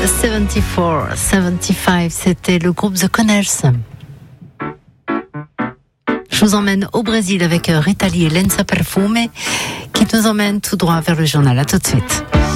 74, 75, c'était le groupe The Connells. Je vous emmène au Brésil avec Rita Lee et Lença Perfume qui nous emmène tout droit vers le journal. À tout de suite.